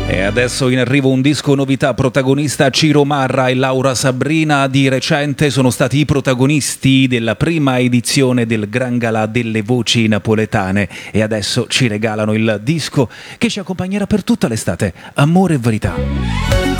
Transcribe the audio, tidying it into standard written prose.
E adesso in arrivo un disco novità, protagonista Ciro Marra e Laura Sabrina. Di recente sono stati i protagonisti della prima edizione del Gran Galà delle Voci Napoletane e adesso ci regalano il disco che ci accompagnerà per tutta l'estate, Amore e Verità.